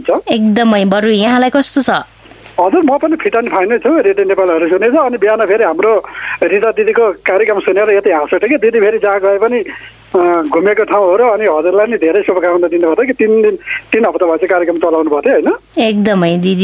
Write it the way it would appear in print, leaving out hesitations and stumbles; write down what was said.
हुन्छ। एकदमै। बरु यहाँलाई कस्तो छ? हजुर म पनि फिट एन्ड फाइनै छु। रेडियो नेपालहरू सुनेछ अनि बिहान फेरि हाम्रो रिता दिदीको कार्यक्रम सुनेर यति हाँस उठ्यो कि दिदी फेरि जहाँ गए पनि घुमेको ठाउँहरू अनि हजुरलाई नि धेरै शुभकामना दिनुभयो कि 3 हप्ता भएपछि कार्यक्रम चलाउनु भयो होइन। एकदमै दिदी